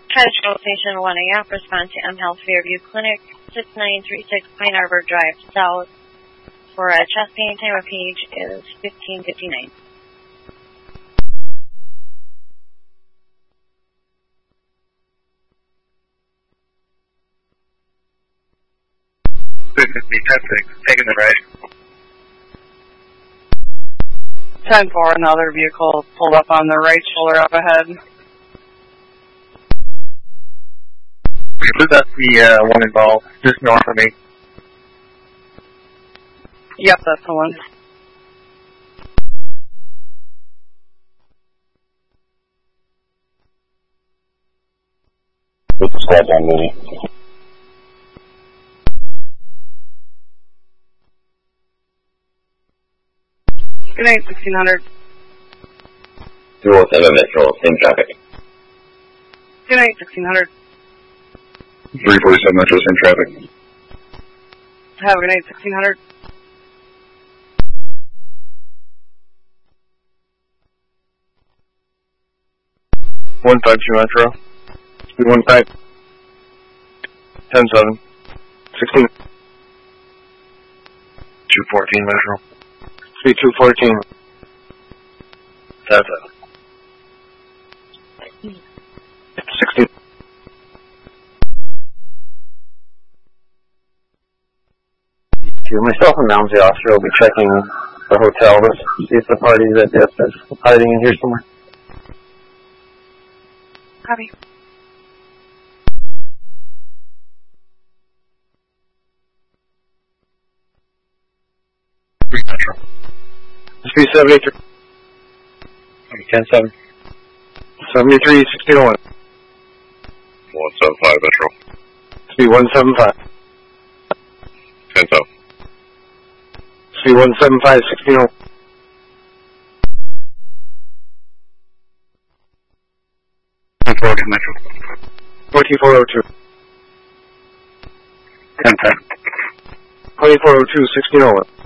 Control Station 1AF, respond to M Health Fairview Clinic, 6936 Pine Arbor Drive South. For a chest pain, time of page is 15:59. Taking the right. 10-4, another vehicle pulled up on the right shoulder up ahead. That's the one involved, just north of me. Yep, that's the one. With the squad down, Moody. Good night, 1600. 207 Metro, same traffic. Good night, 1600. 347 Metro, same traffic. Have a good night, 1600. One 52 Metro. Speed 15. 10-7. 16. 214 Metro. Speed 214. 10-7. 16. Myself and Moundsy officer will be checking the hotel to see if the party's at death is hiding in here somewhere. Copy. Metro. Speed 73. 10-7. 73, 1601. 175 Metro. Speed 175. 10-7. Speed 175, 1601. Metro. 4402. 10-10. 2402, 1601.